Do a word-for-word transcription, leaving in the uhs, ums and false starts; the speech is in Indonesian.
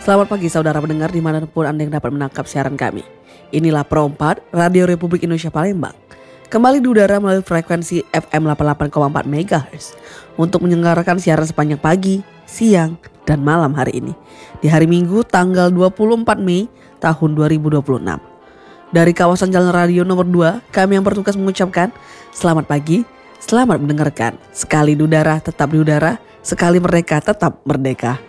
Selamat pagi saudara pendengar dimanapun Anda yang dapat menangkap siaran kami. Inilah Pro empat, Radio Republik Indonesia Palembang. Kembali di udara melalui frekuensi F M delapan puluh delapan koma empat megahertz untuk menyelenggarakan siaran sepanjang pagi, siang, dan malam hari ini. Di hari Minggu tanggal dua puluh empat Mei tahun dua ribu dua puluh enam. Dari kawasan Jalan Radio nomor dua, kami yang bertugas mengucapkan selamat pagi, selamat mendengarkan. Sekali di udara tetap di udara, sekali merdeka tetap merdeka.